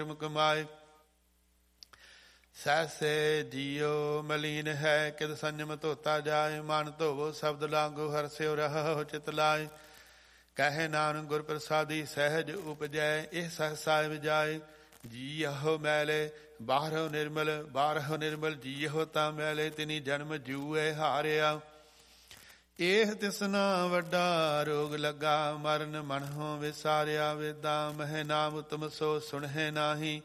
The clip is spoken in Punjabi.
ਕਮਾਏ। ਸਹਿਸੇ ਜੀਓ ਮਲੀਨ ਹੈ ਕਿਦ ਸੰਜਮ ਧੋਤਾ ਜਾਏ। ਮਨ ਧੋਵੋ ਸ਼ਬਦ ਲਾਗੋ ਹਰਿ ਸਿਉ ਰਹੋ ਚਿਤ ਲਾਏ। ਕਹੇ ਨਾਨਕ ਗੁਰ ਪ੍ਰਸਾਦੀ ਸਹਿਜ ਉਪਜੈ। ਇਹ ਸਹਸਾ ਵਿਜਾਏ ਜੀਅਹੋ ਮੈਲੇ ਬਾਹਰੋ ਨਿਰਮਲ। ਬਾਹਰੋ ਨਿਰਮਲ ਜੀਅਹੋ ਤਾਂ ਮੈਲੇ। ਤਿਨੀ ਜਨਮ ਜੂਏ ਹਾਰਿਆ। ਇਹ ਤਿਸਨਾ ਵੱਡਾ ਰੋਗ ਲੱਗਾ। ਮਰਨ ਮਨਹੁ ਵਿਸਾਰਿਆ। ਵੇਦਾਂ ਮਹਿ ਨਾਮ ਤੁਮ ਸੋ ਸੁਣਹਿ ਨਾਹੀ।